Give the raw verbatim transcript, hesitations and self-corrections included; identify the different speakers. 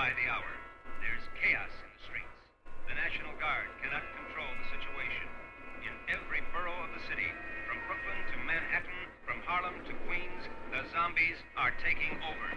Speaker 1: by the hour. There's chaos in the streets. The National Guard cannot control the situation. In every borough of the city, from Brooklyn to Manhattan, from Harlem to Queens, the zombies are taking over.